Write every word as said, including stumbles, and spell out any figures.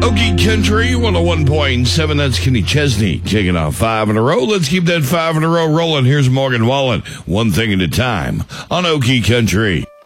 Okie Country, one oh one point seven. That's Kenny Chesney kicking off five in a row. Let's keep that five in a row rolling. Here's Morgan Wallen, one thing at a time on Okie Country.